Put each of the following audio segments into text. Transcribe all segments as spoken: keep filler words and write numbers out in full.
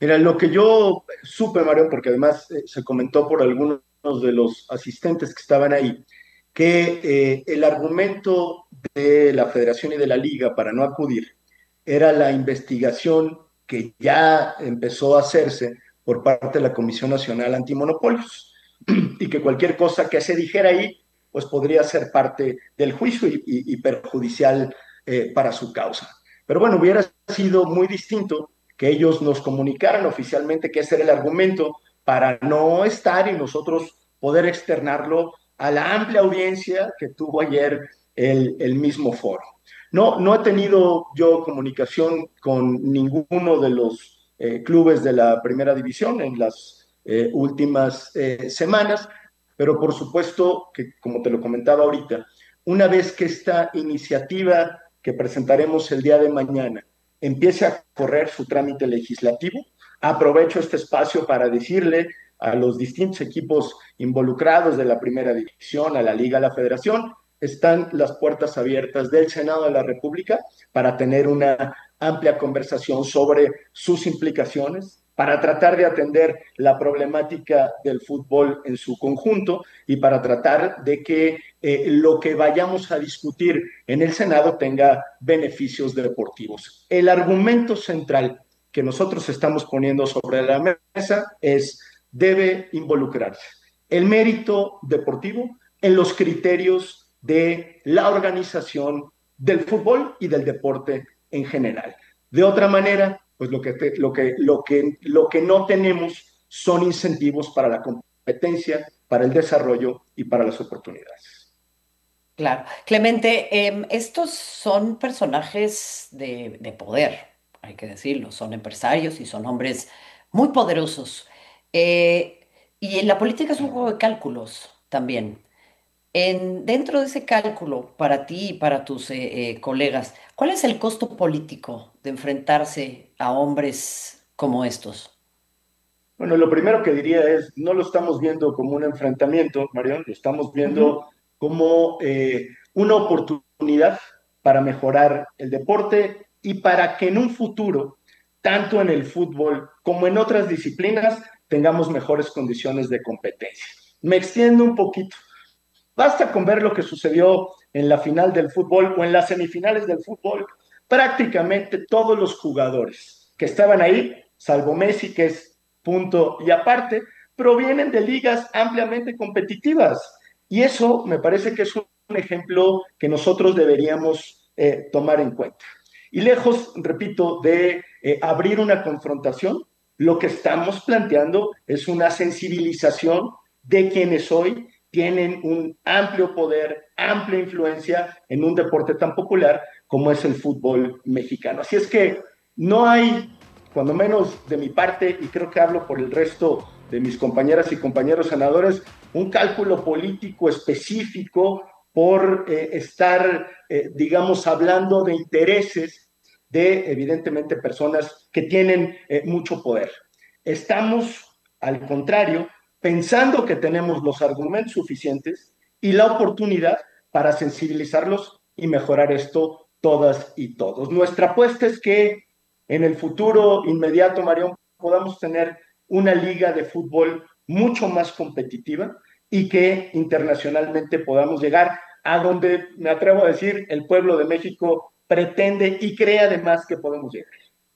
Mira, lo que yo supe, Mario, porque además eh, se comentó por algunos de los asistentes que estaban ahí, que eh, el argumento de la Federación y de la Liga para no acudir era la investigación que ya empezó a hacerse por parte de la Comisión Nacional Antimonopolios y que cualquier cosa que se dijera ahí, pues podría ser parte del juicio y, y- y perjudicial eh, para su causa. Pero bueno, hubiera sido muy distinto que ellos nos comunicaran oficialmente que ese era el argumento para no estar y nosotros poder externarlo a la amplia audiencia que tuvo ayer el, el mismo foro. No, no he tenido yo comunicación con ninguno de los eh, clubes de la primera división en las eh, últimas eh, semanas, pero por supuesto que, como te lo comentaba ahorita, una vez que esta iniciativa que presentaremos el día de mañana empiece a correr su trámite legislativo, aprovecho este espacio para decirle a los distintos equipos involucrados de la primera división, a la liga, a la federación, están las puertas abiertas del Senado de la República para tener una amplia conversación sobre sus implicaciones, para tratar de atender la problemática del fútbol en su conjunto y para tratar de que eh, lo que vayamos a discutir en el Senado tenga beneficios deportivos. El argumento central que nosotros estamos poniendo sobre la mesa es debe involucrarse el mérito deportivo en los criterios de la organización del fútbol y del deporte en general. De otra manera, pues lo que, te, lo que, lo que, lo que no tenemos son incentivos para la competencia, para el desarrollo y para las oportunidades. Claro. Clemente, em, estos son personajes de, de poder, hay que decirlo, son empresarios y son hombres muy poderosos. Eh, y en la política es un juego de cálculos también. En, dentro de ese cálculo, para ti y para tus eh, eh, colegas, ¿cuál es el costo político de enfrentarse a hombres como estos? Bueno, lo primero que diría es, no lo estamos viendo como un enfrentamiento, Marión, lo estamos Ujú. viendo como eh, una oportunidad para mejorar el deporte y para que en un futuro, tanto en el fútbol como en otras disciplinas, tengamos mejores condiciones de competencia. Me extiendo un poquito. Basta con ver lo que sucedió en la final del fútbol o en las semifinales del fútbol. Prácticamente todos los jugadores que estaban ahí, salvo Messi, que es punto y aparte, provienen de ligas ampliamente competitivas. Y eso me parece que es un ejemplo que nosotros deberíamos eh, tomar en cuenta. Y lejos, repito, de eh, abrir una confrontación, lo que estamos planteando es una sensibilización de quienes hoy tienen un amplio poder, amplia influencia en un deporte tan popular como es el fútbol mexicano. Así es que no hay, cuando menos de mi parte, y creo que hablo por el resto de mis compañeras y compañeros senadores, un cálculo político específico por eh, estar, eh, digamos, hablando de intereses de, evidentemente, personas que tienen eh, mucho poder. Estamos, al contrario, pensando que tenemos los argumentos suficientes y la oportunidad para sensibilizarlos y mejorar esto todas y todos. Nuestra apuesta es que en el futuro inmediato, Marión, podamos tener una liga de fútbol mucho más competitiva y que internacionalmente podamos llegar a donde, me atrevo a decir, el pueblo de México pretende y cree además que podemos llegar.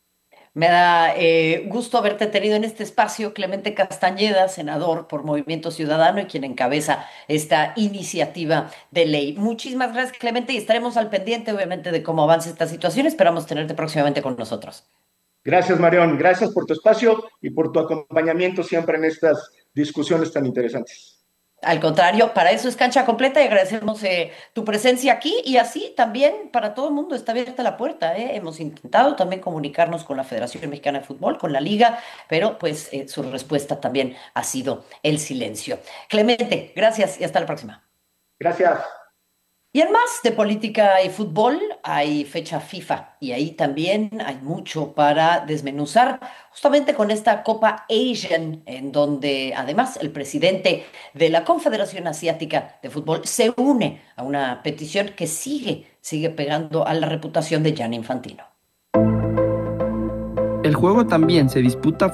Me da eh, gusto haberte tenido en este espacio, Clemente Castañeda, senador por Movimiento Ciudadano y quien encabeza esta iniciativa de ley. Muchísimas gracias, Clemente, y estaremos al pendiente, obviamente, de cómo avanza esta situación. Esperamos tenerte próximamente con nosotros. Gracias, Marión. Gracias por tu espacio y por tu acompañamiento siempre en estas discusiones tan interesantes. Al contrario, para eso es cancha completa y agradecemos eh, tu presencia aquí y así también para todo el mundo está abierta la puerta. eh. Hemos intentado también comunicarnos con la Federación Mexicana de Fútbol, con la Liga, pero pues eh, su respuesta también ha sido el silencio. Clemente, gracias y hasta la próxima. Gracias. Y en más de política y fútbol, hay fecha FIFA y ahí también hay mucho para desmenuzar, justamente con esta Copa Asian, en donde además el presidente de la Confederación Asiática de Fútbol se une a una petición que sigue, sigue pegando a la reputación de Gianni Infantino. El juego también se disputa